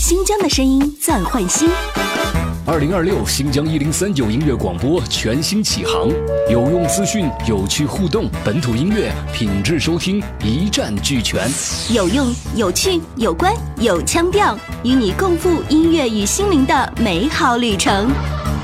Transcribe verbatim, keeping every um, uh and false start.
新疆的声音在唤醒。 二零二六新疆一零三九音乐广播全新启航，有用资讯，有趣互动，本土音乐品质收听一站俱全， 有用、有趣、有关、有腔调，与你共赴音乐与心灵的美好旅程。